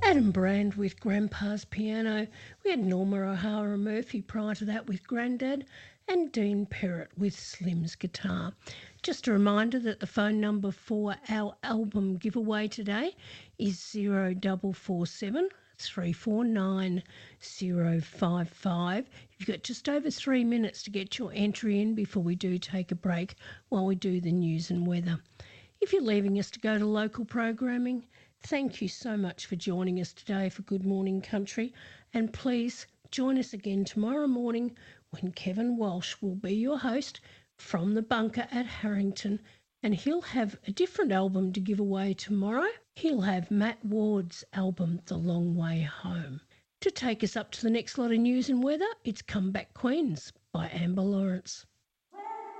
Adam Brand with Grandpa's Piano. We had Norma O'Hara Murphy prior to that with Grandad, and Dean Perrott with Slim's Guitar. Just a reminder that the phone number for our album giveaway today is 0447 349 055. You've got just over 3 minutes to get your entry in before we do take a break while we do the news and weather. If you're leaving us to go to local programming, thank you so much for joining us today for Good Morning Country, and please join us again tomorrow morning when Kevin Walsh will be your host from the bunker at Harrington, and he'll have a different album to give away tomorrow. He'll have Matt Ward's album The Long Way Home. To take us up to the next lot of news and weather, it's Comeback Queens by Amber Lawrence.